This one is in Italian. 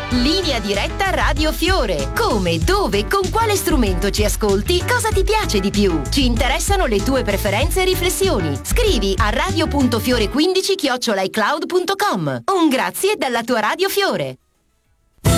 Linea diretta Radio Fiore. Come, dove, con quale strumento ci ascolti? Cosa ti piace di più? Ci interessano le tue preferenze e riflessioni. Scrivi a radio.fiore15@icloud.com. Un grazie dalla tua Radio Fiore.